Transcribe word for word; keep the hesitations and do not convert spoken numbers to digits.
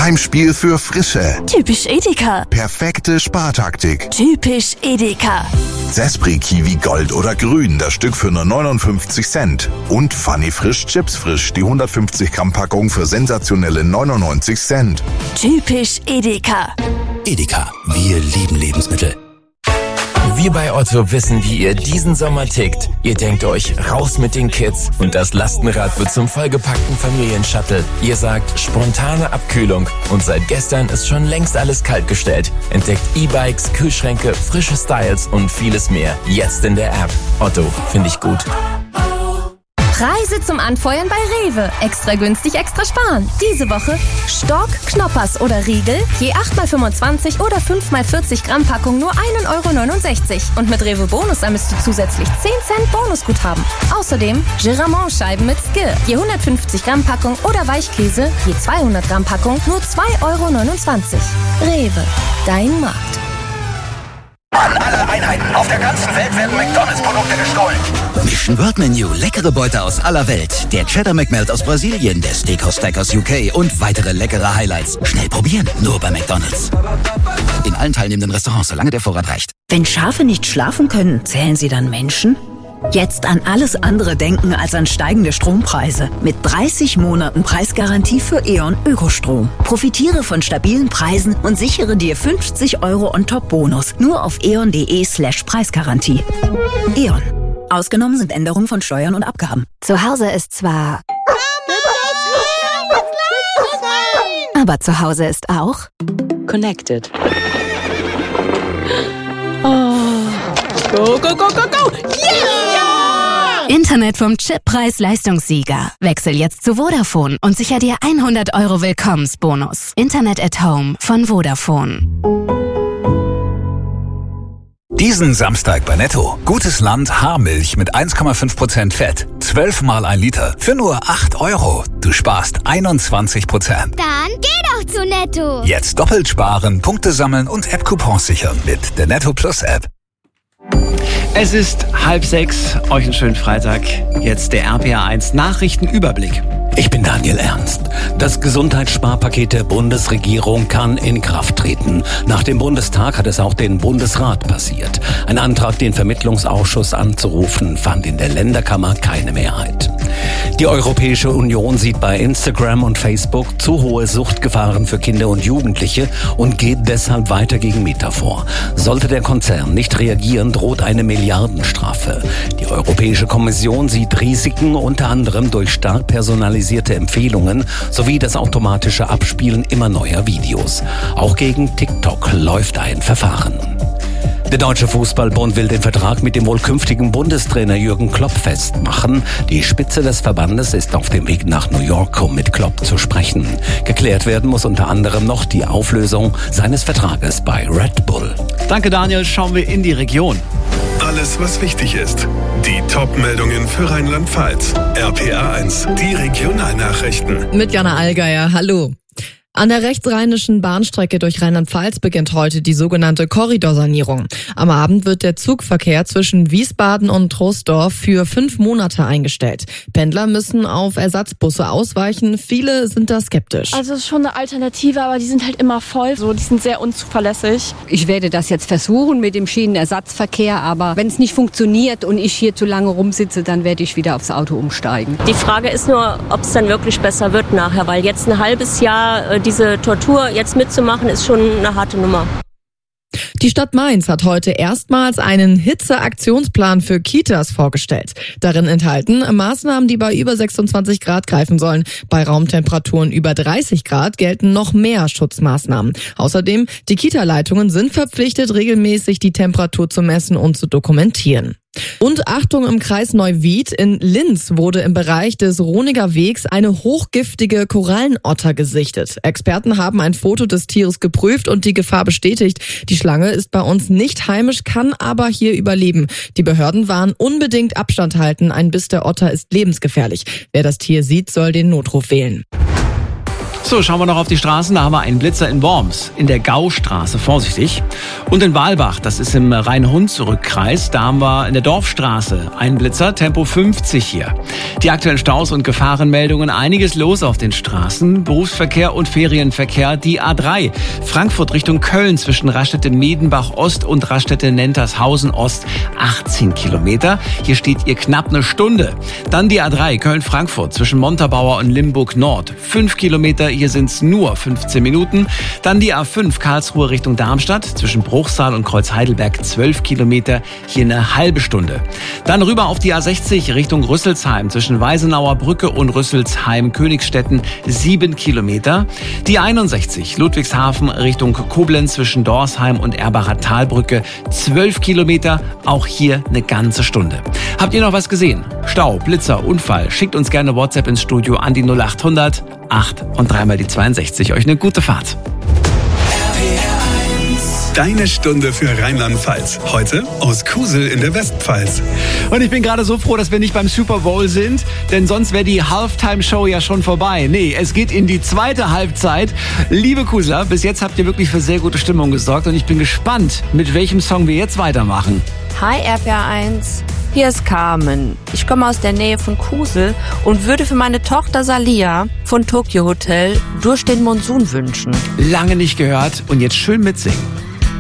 Heimspiel für Frische. Typisch Edeka. Perfekte Spartaktik. Typisch Edeka. Zespri Kiwi Gold oder Grün, das Stück für nur neunundfünfzig Cent. Und Funny Frisch Chips Frisch, die hundertfünfzig Gramm Packung für sensationelle neunundneunzig Cent. Typisch Edeka. Edeka, wir lieben Lebensmittel. Wir bei Otto wissen, wie ihr diesen Sommer tickt. Ihr denkt euch, raus mit den Kids und das Lastenrad wird zum vollgepackten Familienshuttle. Ihr sagt, spontane Abkühlung und seit gestern ist schon längst alles kaltgestellt. Entdeckt E-Bikes, Kühlschränke, frische Styles und vieles mehr. Jetzt in der App. Otto, finde ich gut. Preise zum Anfeuern bei Rewe. Extra günstig, extra sparen. Diese Woche Stork, Knoppers oder Riegel, je acht mal fünfundzwanzig oder fünf mal vierzig Gramm Packung nur ein Euro neunundsechzig. Und mit Rewe Bonus sammelst du zusätzlich zehn Cent Bonusguthaben. Außerdem Giramont-Scheiben mit Skill, je hundertfünfzig Gramm Packung oder Weichkäse, je zweihundert Gramm Packung nur zwei Euro neunundzwanzig. Rewe, dein Markt. An alle Einheiten auf der ganzen Welt werden McDonalds-Produkte gestohlen. Mission World Menu, leckere Beute aus aller Welt. Der Cheddar McMelt aus Brasilien, der Steakhouse Stack aus U K und weitere leckere Highlights. Schnell probieren, nur bei McDonalds. In allen teilnehmenden Restaurants, solange der Vorrat reicht. Wenn Schafe nicht schlafen können, zählen sie dann Menschen? Jetzt an alles andere denken als an steigende Strompreise. Mit dreißig Monaten Preisgarantie für E.ON Ökostrom. Profitiere von stabilen Preisen und sichere dir fünfzig Euro on top Bonus. Nur auf eon.de slash Preisgarantie. E.ON. Ausgenommen sind Änderungen von Steuern und Abgaben. Zu Hause ist zwar... aber zu Hause ist auch... Connected. Oh. Go, go, go, go, go! Yeah! Internet vom Chip-Preis-Leistungssieger. Wechsel jetzt zu Vodafone und sicher dir hundert Euro Willkommensbonus. Internet at Home von Vodafone. Diesen Samstag bei Netto. Gutes Land Haarmilch mit eins Komma fünf Prozent Fett. zwölf mal ein Liter. Für nur acht Euro. Du sparst einundzwanzig Prozent. Dann geh doch zu Netto. Jetzt doppelt sparen, Punkte sammeln und App-Coupons sichern mit der Netto Plus App. Es ist halb sechs. Euch einen schönen Freitag. Jetzt der R P R eins Nachrichtenüberblick. Ich bin Daniel Ernst. Das Gesundheitssparpaket der Bundesregierung kann in Kraft treten. Nach dem Bundestag hat es auch den Bundesrat passiert. Ein Antrag, den Vermittlungsausschuss anzurufen, fand in der Länderkammer keine Mehrheit. Die Europäische Union sieht bei Instagram und Facebook zu hohe Suchtgefahren für Kinder und Jugendliche und geht deshalb weiter gegen Meta vor. Sollte der Konzern nicht reagieren, droht eine Milliardenstrafe. Die Europäische Kommission sieht Risiken unter anderem durch stark personalisierte Empfehlungen sowie das automatische Abspielen immer neuer Videos. Auch gegen TikTok läuft ein Verfahren. Der Deutsche Fußballbund will den Vertrag mit dem wohl künftigen Bundestrainer Jürgen Klopp festmachen. Die Spitze des Verbandes ist auf dem Weg nach New York, um mit Klopp zu sprechen. Geklärt werden muss unter anderem noch die Auflösung seines Vertrages bei Red Bull. Danke Daniel, schauen wir in die Region. Alles, was wichtig ist. Die Top-Meldungen für Rheinland-Pfalz. R P R eins, die Regionalnachrichten. Mit Jana Allgeier, hallo. An der rechtsrheinischen Bahnstrecke durch Rheinland-Pfalz beginnt heute die sogenannte Korridorsanierung. Am Abend wird der Zugverkehr zwischen Wiesbaden und Troisdorf für fünf Monate eingestellt. Pendler müssen auf Ersatzbusse ausweichen. Viele sind da skeptisch. Also es ist schon eine Alternative, aber die sind halt immer voll. So, die sind sehr unzuverlässig. Ich werde das jetzt versuchen mit dem Schienenersatzverkehr, aber wenn es nicht funktioniert und ich hier zu lange rumsitze, dann werde ich wieder aufs Auto umsteigen. Die Frage ist nur, ob es dann wirklich besser wird nachher, weil jetzt ein halbes Jahr diese Tortur jetzt mitzumachen, ist schon eine harte Nummer. Die Stadt Mainz hat heute erstmals einen Hitzeaktionsplan für Kitas vorgestellt. Darin enthalten Maßnahmen, die bei über sechsundzwanzig Grad greifen sollen. Bei Raumtemperaturen über dreißig Grad gelten noch mehr Schutzmaßnahmen. Außerdem, die Kita-Leitungen sind verpflichtet, regelmäßig die Temperatur zu messen und zu dokumentieren. Und Achtung, im Kreis Neuwied in Linz wurde im Bereich des Rohniger Wegs eine hochgiftige Korallenotter gesichtet. Experten haben ein Foto des Tieres geprüft und die Gefahr bestätigt. Die Schlange ist bei uns nicht heimisch, kann aber hier überleben. Die Behörden warnen, unbedingt Abstand halten. Ein Biss der Otter ist lebensgefährlich. Wer das Tier sieht, soll den Notruf wählen. So, schauen wir noch auf die Straßen. Da haben wir einen Blitzer in Worms, in der Gaustraße, vorsichtig. Und in Walbach, das ist im Rhein-Hunsrück-Kreis, da haben wir in der Dorfstraße einen Blitzer, Tempo fünfzig hier. Die aktuellen Staus und Gefahrenmeldungen, einiges los auf den Straßen. Berufsverkehr und Ferienverkehr, die A drei. Frankfurt Richtung Köln zwischen Raststätte-Medenbach Ost und Raststätte-Nentershausen Ost, achtzehn Kilometer. Hier steht ihr knapp eine Stunde. Dann die A drei Köln-Frankfurt zwischen Montabaur und Limburg Nord, fünf Kilometer. Hier sind es nur fünfzehn Minuten. Dann die A fünf Karlsruhe Richtung Darmstadt zwischen Bruchsal und Kreuzheidelberg, zwölf Kilometer. Hier eine halbe Stunde. Dann rüber auf die A sechzig Richtung Rüsselsheim zwischen Weisenauer Brücke und Rüsselsheim-Königsstetten, sieben Kilometer. Die einundsechzig Ludwigshafen Richtung Koblenz zwischen Dorsheim und Erbacher Talbrücke, zwölf Kilometer. Auch hier eine ganze Stunde. Habt ihr noch was gesehen? Stau, Blitzer, Unfall? Schickt uns gerne WhatsApp ins Studio an die null achthundert acht und dreimal die zweiundsechzig. Euch eine gute Fahrt. Deine Stunde für Rheinland-Pfalz. Heute aus Kusel in der Westpfalz. Und ich bin gerade so froh, dass wir nicht beim Super Bowl sind, denn sonst wäre die Halftime-Show ja schon vorbei. Nee, es geht in die zweite Halbzeit. Liebe Kusler, bis jetzt habt ihr wirklich für sehr gute Stimmung gesorgt und ich bin gespannt, mit welchem Song wir jetzt weitermachen. Hi R P R eins, hier ist Carmen. Ich komme aus der Nähe von Kusel und würde für meine Tochter Salia von Tokyo Hotel Durch den Monsun wünschen. Lange nicht gehört und jetzt schön mitsingen.